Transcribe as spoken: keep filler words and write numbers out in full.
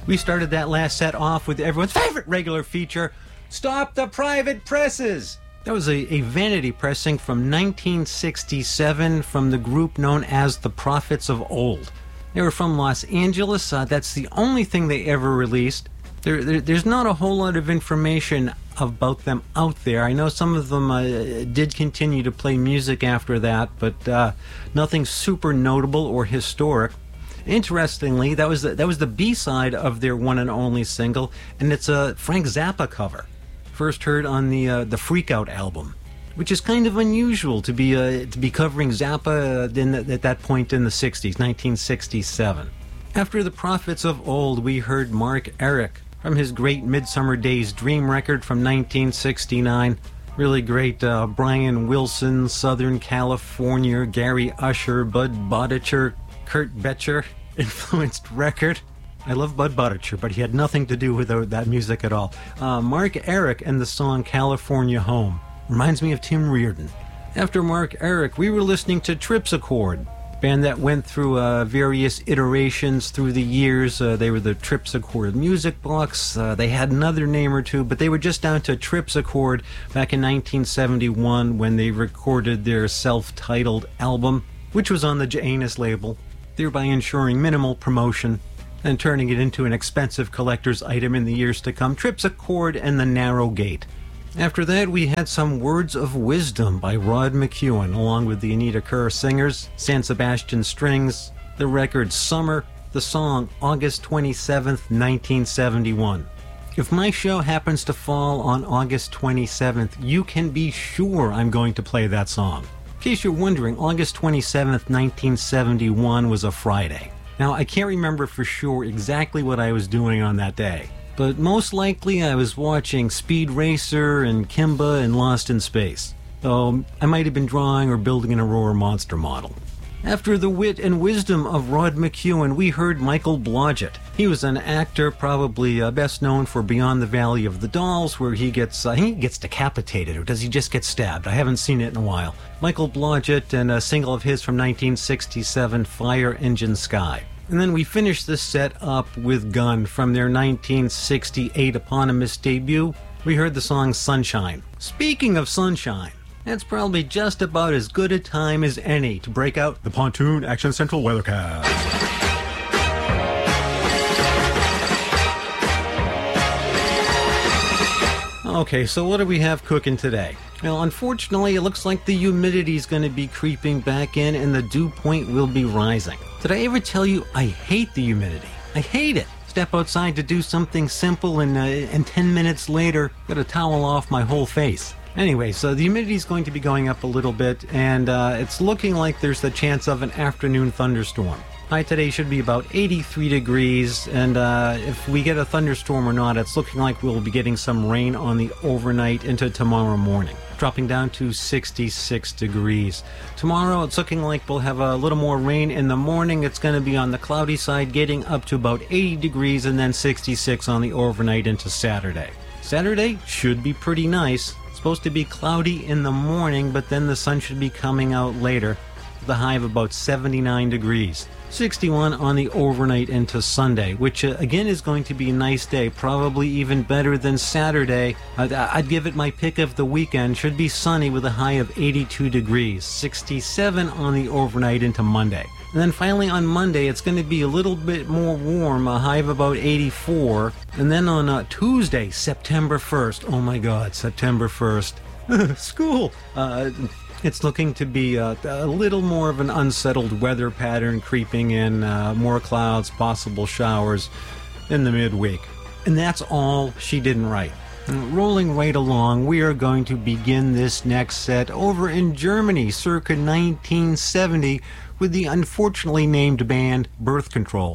We started that last set off with everyone's favorite regular feature, Stop the Private Presses! That was a, a vanity pressing from nineteen sixty-seven from the group known as the Prophets of Old. They were from Los Angeles. Uh, that's the only thing they ever released. There, there, there's not a whole lot of information about them out there. I know some of them uh, did continue to play music after that, but uh, nothing super notable or historic. Interestingly, that was the, that was the B-side of their one and only single, and it's a Frank Zappa cover. First heard on the uh, the Freak Out album, which is kind of unusual to be uh, to be covering Zappa uh, in the, at that point in the sixties, nineteen sixty-seven. After the Prophets of Old, we heard Mark Eric from his great Midsummer Days Dream record from nineteen sixty-nine. Really great uh, Brian Wilson, Southern California, Gary Usher, Bud Bodicher, Kurt Betcher influenced record. I love Bud Bodicher, but he had nothing to do with that music at all. Uh, Mark Eric and the song California Home. Reminds me of Tim Reardon. After Mark Eric, we were listening to Tripsichord, band that went through uh, various iterations through the years. Uh, they were the Tripsichord Music Box. Uh, they had another name or two, but they were just down to Tripsichord back in nineteen seventy-one when they recorded their self-titled album, which was on the Janus label, thereby ensuring minimal promotion and turning it into an expensive collector's item in the years to come. Tripsichord and the Narrow Gate. After that, we had some Words of Wisdom by Rod McEwen, along with the Anita Kerr Singers, San Sebastian Strings, the record Summer, the song August twenty-seventh, nineteen seventy-one. If my show happens to fall on August twenty-seventh, you can be sure I'm going to play that song. In case you're wondering, August twenty-seventh, nineteen seventy-one was a Friday. Now, I can't remember for sure exactly what I was doing on that day, but most likely I was watching Speed Racer and Kimba and Lost in Space, though I might have been drawing or building an Aurora Monster model. After the wit and wisdom of Rod McEwen, we heard Michael Blodgett. He was an actor, probably uh, best known for Beyond the Valley of the Dolls, where he gets uh, he gets decapitated, or does he just get stabbed? I haven't seen it in a while. Michael Blodgett and a single of his from nineteen sixty-seven, Fire Engine Sky. And then we finished this set up with Gun from their nineteen sixty-eight eponymous debut. We heard the song Sunshine. Speaking of sunshine, that's probably just about as good a time as any to break out the Pontoon Action Central Weathercast. Okay, so what do we have cooking today? Well, unfortunately, it looks like the humidity is going to be creeping back in and the dew point will be rising. Did I ever tell you I hate the humidity? I hate it. Step outside to do something simple and, uh, and ten minutes later, got a towel off my whole face. Anyway, so the humidity is going to be going up a little bit, and uh, it's looking like there's the chance of an afternoon thunderstorm. High today should be about eighty-three degrees, and uh, if we get a thunderstorm or not, it's looking like we'll be getting some rain on the overnight into tomorrow morning, dropping down to sixty-six degrees. Tomorrow, it's looking like we'll have a little more rain in the morning. It's going to be on the cloudy side, getting up to about eighty degrees, and then sixty-six on the overnight into Saturday. Saturday should be pretty nice. It's supposed to be cloudy in the morning, but then the sun should be coming out later, with a high of about seventy-nine degrees. sixty-one on the overnight into Sunday, which uh, again is going to be a nice day, probably even better than Saturday. I'd, I'd give it my pick of the weekend. Should be sunny with a high of eighty-two degrees, sixty-seven on the overnight into Monday. And then finally on Monday, it's going to be a little bit more warm, a high of about eighty-four. And then on uh, Tuesday, September first, oh my God, September first, school! Uh, It's looking to be a, a little more of an unsettled weather pattern creeping in, uh, more clouds, possible showers in the midweek. And that's all she didn't write. And rolling right along, we are going to begin this next set over in Germany, circa nineteen seventy, with the unfortunately named band Birth Control.